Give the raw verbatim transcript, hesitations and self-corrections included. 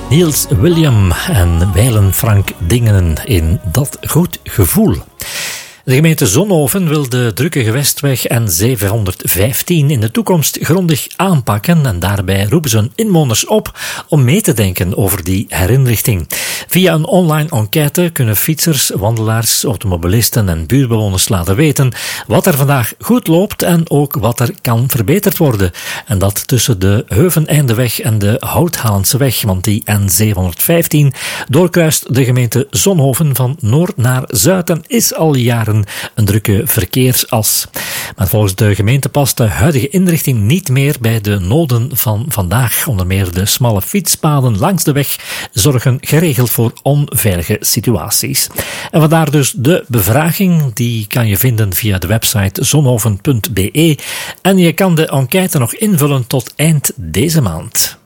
Niels William en wijlen Frank Dingenen in Dat Goed Gevoel. De gemeente Zonhoven wil de drukke gewestweg N zevenhonderdvijftien in de toekomst grondig aanpakken en daarbij roepen ze hun inwoners op om mee te denken over die herinrichting. Via een online enquête kunnen fietsers, wandelaars, automobilisten en buurtbewoners laten weten wat er vandaag goed loopt en ook wat er kan verbeterd worden. En dat tussen de Heuveneindeweg en de Houthalenseweg, want die N zevenhonderdvijftien doorkruist de gemeente Zonhoven van noord naar zuid en is al jaren een drukke verkeersas. Maar volgens de gemeente past de huidige inrichting niet meer bij de noden van vandaag. Onder meer de smalle fietspaden langs de weg zorgen geregeld voor onveilige situaties. En vandaar dus de bevraging, die kan je vinden via de website zonhoven punt be en je kan de enquête nog invullen tot eind deze maand.